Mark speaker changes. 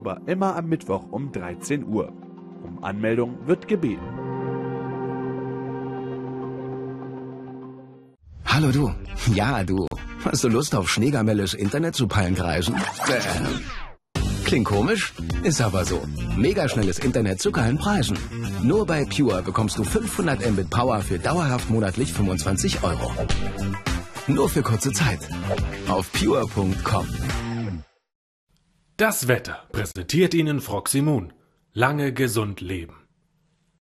Speaker 1: aber immer am Mittwoch um 13 Uhr. Um Anmeldung wird gebeten.
Speaker 2: Hallo du. Ja, du. Hast du Lust auf Schneegamelles Internet zu Pallenkreisen? Klingt komisch? Ist aber so. Mega schnelles Internet zu geilen Preisen. Nur bei Pure bekommst du 500 Mbit Power für dauerhaft monatlich 25 €. Nur für kurze Zeit. Auf pure.com.
Speaker 3: Das Wetter präsentiert Ihnen Froximун. Lange gesund leben.